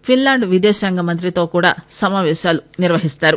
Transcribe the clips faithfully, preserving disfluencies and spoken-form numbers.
Finland విదేశాంగ మంత్రితో కూడా సమావేశాలు నిర్వహిస్తారు.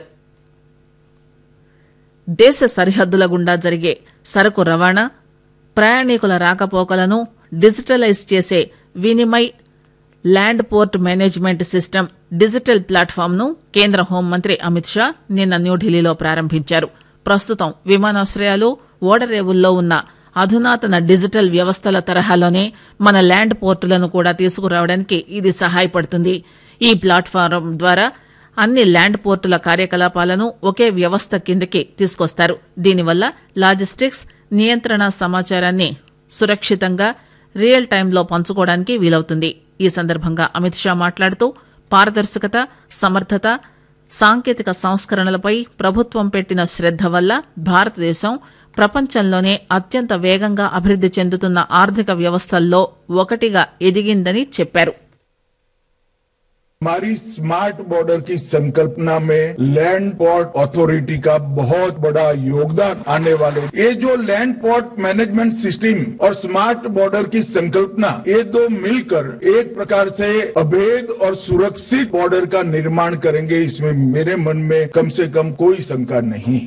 దేశ సరిహద్దుల గుండా జరిగే సరకు రవాణా, ప్రయాణికుల రాకపోకలను డిజిటలైజ్ చేసే Vinimay land port management system digital platform ను కేంద్ర హోంమంత్రి అమిత్ షా నిన్న న్యూఢిల్లీలో ప్రారంభించారు. ప్రస్తుతం విమానాశ్రయాలు, ఓడరేవుల్లో ఉన్న అధునాతన డిజిటల్ వ్యవస్థల తరహాలోనే మన ల్యాండ్ పోర్టులను కూడా తీసుకురావడానికి ఇది సహాయపడుతుంది. ఈ ప్లాట్ఫారం ద్వారా అన్ని ల్యాండ్ పోర్టుల కార్యకలాపాలను ఒకే వ్యవస్థ కిందకి తీసుకొస్తారు. దీనివల్ల లాజిస్టిక్స్, నియంత్రణ సమాచారాన్ని సురక్షితంగా రియల్ టైంలో పంచుకోవడానికి వీలవుతుంది. ఈ సందర్భంగా అమిత్ షా మాట్లాడుతూ పారదర్శకత, సమర్థత, సాంకేతిక సంస్కరణలపై ప్రభుత్వం పెట్టిన శ్రద్ద వల్ల భారతదేశం ప్రపంచంలోనే అత్యంత వేగంగా అభివృద్ది చెందుతున్న ఆర్థిక వ్యవస్థల్లో ఒకటిగా ఎదిగిందని చెప్పారు. हमारी स्मार्ट बॉर्डर की संकल्पना में लैंड पोर्ट अथॉरिटी का बहुत बड़ा योगदान आने वाले. ये जो लैंड पोर्ट मैनेजमेंट सिस्टम और स्मार्ट बॉर्डर की संकल्पना, ये दो मिलकर एक प्रकार से अभेद और सुरक्षित बॉर्डर का निर्माण करेंगे. इसमें मेरे मन में कम से कम कोई शंका नहीं.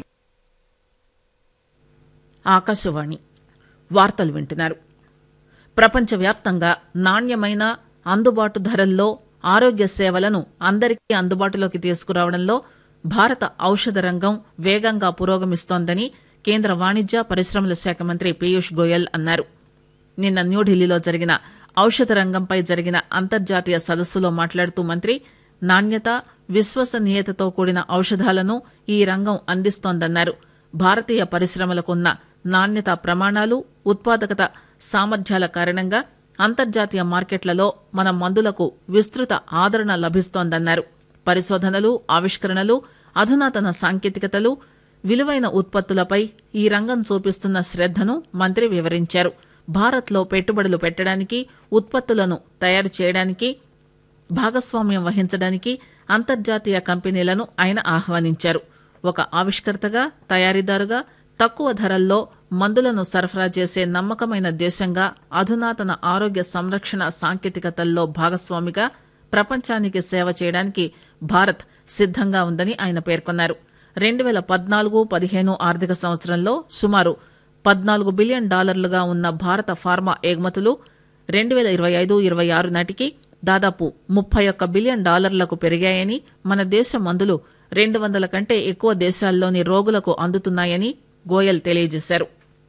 ఆకాశవాణి వార్తలు వింటున్నారు. ప్రపంచవ్యాప్తంగా నాణ్యమైన అందుబాటు ధరల్లో ఆరోగ్య సేవలను అందరికీ అందుబాటులోకి తీసుకురావడంలో భారత ఔషధ రంగం వేగంగా పురోగమిస్తోందని కేంద్ర వాణిజ్య పరిశ్రమల శాఖ మంత్రి పీయూష్ గోయల్ అన్నారు. నిన్న న్యూఢిల్లీలో జరిగిన ఔషధ రంగంపై జరిగిన అంతర్జాతీయ సదస్సులో మాట్లాడుతూ మంత్రి నాణ్యత, విశ్వసనీయతతో కూడిన ఔషధాలను ఈ రంగం అందిస్తోందన్నారు. భారతీయ పరిశ్రమలకున్న నాణ్యత ప్రమాణాలు, ఉత్పాదకత సామర్థ్యాల కారణంగా అంతర్జాతీయ మార్కెట్లలో మన మందులకు విస్తృత ఆదరణ లభిస్తోందన్నారు. పరిశోధనలు, ఆవిష్కరణలు, అధునాతన సాంకేతికతలు, విలువైన ఉత్పత్తులపై ఈ రంగం చూపిస్తున్న శ్రద్దను మంత్రి వివరించారు. భారత్లో పెట్టుబడులు పెట్టడానికి, ఉత్పత్తులను తయారు చేయడానికి భాగస్వామ్యం వహించడానికి అంతర్జాతీయ కంపెనీలను ఆయన ఆహ్వానించారు. ఒక ఆవిష్కర్తగా, తయారీదారుగా తక్కువ ధరల్లో మందులను సరఫరా చేసే నమ్మకమైన దేశంగా, అధునాతన ఆరోగ్య సంరక్షణ సాంకేతికతల్లో భాగస్వామిగా ప్రపంచానికి సేవ చేయడానికి భారత్ సిద్దంగా ఉందని ఆయన పేర్కొన్నారు. రెండు పేల పద్నాలుగు పదిహేను ఆర్థిక సంవత్సరంలో సుమారు పద్నాలుగు బిలియన్ డాలర్లుగా ఉన్న భారత ఫార్మా ఎగుమతులు రెండు పేల ఇరవై ఐదు ఇరవై ఆరు నాటికి దాదాపు ముప్పై ఒక్క బిలియన్ డాలర్లకు పెరిగాయని, మన దేశ మందులు రెండు వందల కంటే ఎక్కువ దేశాల్లోని రోగులకు అందుతున్నాయని గోయల్ తెలియజేశారు.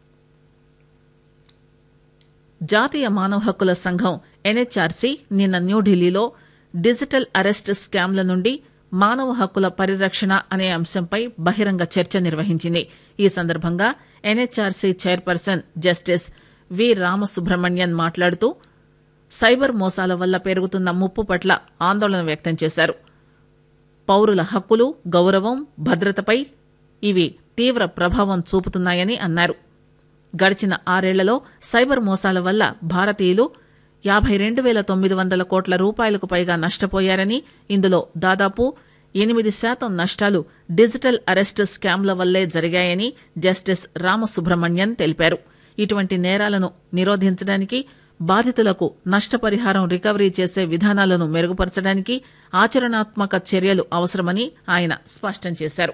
జాతీయ మానవ హక్కుల సంఘం ఎన్హెచ్ఆర్సీ నిన్న న్యూఢిల్లీలో డిజిటల్ అరెస్ట్ స్కామ్ల నుండి మానవ హక్కుల పరిరక్షణ అనే అంశంపై బహిరంగ చర్చ నిర్వహించింది. ఈ సందర్భంగా ఎన్హెచ్ఆర్సీ చైర్పర్సన్ జస్టిస్ వి రామసుబ్రహ్మణ్యన్ మాట్లాడుతూ సైబర్ మోసాల వల్ల పెరుగుతున్న ముప్పు పట్ల ఆందోళన వ్యక్తం చేశారు. పౌరుల హక్కులు, గౌరవం, భద్రతపై ఇవి తీవ్ర ప్రభావం చూపుతున్నాయని అన్నారు. గడిచిన ఆరేళ్లలో సైబర్ మోసాల వల్ల భారతీయులు యాభై రెండు వేల తొమ్మిది వందల కోట్ల రూపాయలకు పైగా నష్టపోయారని, ఇందులో దాదాపు ఎనిమిది శాతం నష్టాలు డిజిటల్ అరెస్ట్ స్కామ్ల వల్లే జరిగాయని జస్టిస్ రామసుబ్రహ్మణ్యన్ తెలిపారు. ఇటువంటి నేరాలను నిరోధించడానికి, బాధితులకు నష్టపరిహారం రికవరీ చేసే విధానాలను మెరుగుపరచడానికి ఆచరణాత్మక చర్యలు అవసరమని ఆయన స్పష్టం చేశారు.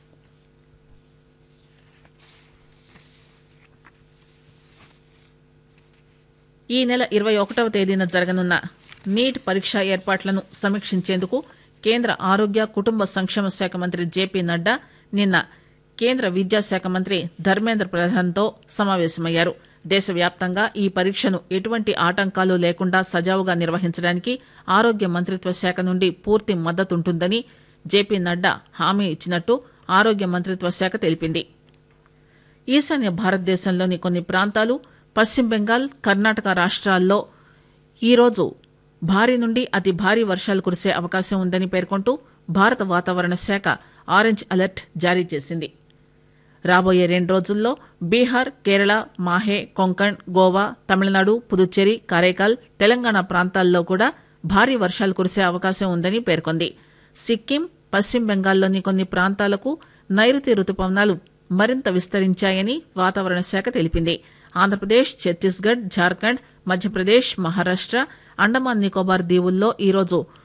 ఈ నెల ఇరవై ఒకటవ తేదీన జరగనున్న నీట్ పరీక్షా ఏర్పాట్లను సమీక్షించేందుకు కేంద్ర ఆరోగ్య కుటుంబ సంక్షేమ శాఖ మంత్రి జేపీ నడ్డా నిన్న కేంద్ర విద్యాశాఖ మంత్రి ధర్మేంద్ర ప్రధాన్తో సమావేశమయ్యారు. దేశవ్యాప్తంగా ఈ పరీక్షను ఎటువంటి ఆటంకాలు లేకుండా సజావుగా నిర్వహించడానికి ఆరోగ్య మంత్రిత్వ శాఖ నుండి పూర్తి మద్దతుంటుందని జేపీ నడ్డా హామీ ఇచ్చినట్టు ఆరోగ్య మంత్రిత్వ శాఖ తెలిపింది. ఈశాన్య భారతదేశంలోని కొన్ని ప్రాంతాలు, పశ్చిమ బెంగాల్, కర్ణాటక రాష్ట్రాల్లో ఈరోజు భారీ నుండి అతి భారీ వర్షాలు కురిసే అవకాశం ఉందని పేర్కొంటూ భారత వాతావరణ శాఖ ఆరెంజ్ అలర్ట్ జారీ చేసింది. రాబోయే రెండు రోజుల్లో బీహార్, కేరళ, మాహే, కొంకణ్, గోవా, తమిళనాడు, పుదుచ్చేరి, కారైకాల్, తెలంగాణ ప్రాంతాల్లో కూడా భారీ వర్షాలు కురిసే అవకాశం ఉందని పేర్కొంది. సిక్కిం, పశ్చిమ బెంగాల్లోని కొన్ని ప్రాంతాలకు నైరుతి రుతుపవనాలు మరింత విస్తరించాయని వాతావరణ శాఖ తెలిపింది. ఆంధ్రప్రదేశ్, ఛత్తీస్గఢ్, జార్ఖండ్, మధ్యప్రదేశ్, మహారాష్ట, అండమాన్ నికోబార్ దీవుల్లో ఈరోజు